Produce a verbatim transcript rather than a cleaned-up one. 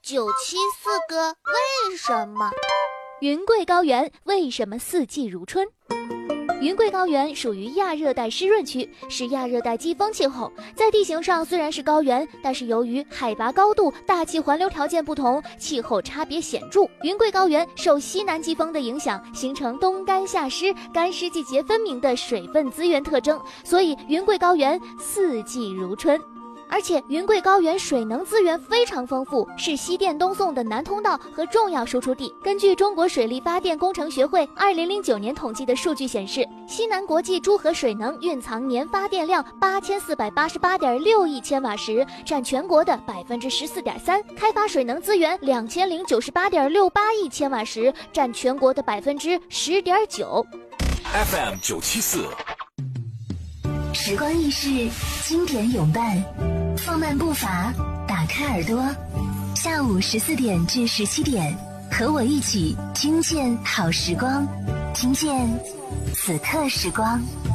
九七四个为什么？ 云贵高原为什么四季如春？云贵高原属于亚热带湿润区，是亚热带季风气候。在地形上虽然是高原，但是由于海拔高度、大气环流条件不同，气候差别显著。云贵高原受西南季风的影响，形成冬干夏湿、干湿季节分明的水分资源特征，所以云贵高原四季如春。而且云贵高原水能资源非常丰富，是西电东送的南通道和重要输出地。根据中国水利发电工程学会二零零九年统计的数据显示，西南国际诸河水能蕴藏年发电量八千四百八十八点六亿千瓦时，占全国的百分之十四点三；开发水能资源两千零九十八点六八亿千瓦时，占全国的百分之十点九。 F M 九七四， 时光易逝，经典永伴。放慢步伐，打开耳朵，下午十四点至十七点，和我一起听见好时光，听见此刻时光。